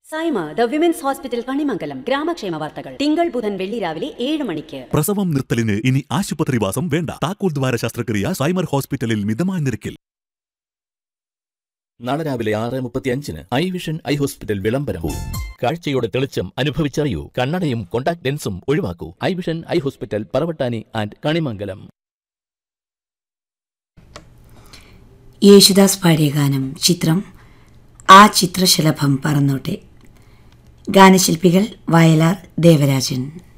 Saima the women's hospital Kanimangalam ഗ്രാമക്ഷേമ വാർത്തകൾ തിങ്കൾ ബുധൻ വെള്ളി രാവിലെ 7 മണിക്ക്. പ്രസവം നിർത്തലിന് ഇനി ആശുപത്രിവാസം വേണ്ട. താക്കോൽ ദ്വാര ശസ്ത്രക്രിയ സൈമർ ഹോസ്പിറ്റലിൽ മിതമായ നിരക്കിൽ. നാളെ രാവിലെ 6:35 ഐ വിഷൻ ഐ ഹോസ്പിറ്റൽ വിളംബരവും. കാഴ്ചയുടെ തെളിച്ചം അനുഭവിച്ചറിയൂ. കണ്ണടയും contact ലെൻസും ഒഴിവാക്കൂ. I vision eye hospital, Paravattani and Kanimangalam. Yesudas പാടിയ ഗാനം. ചിത്രം ആ ചിത്രശലഭം പറന്നോട്ടെ. ഗാനശില്പികൾ വയലാർ ദേവരാജൻ.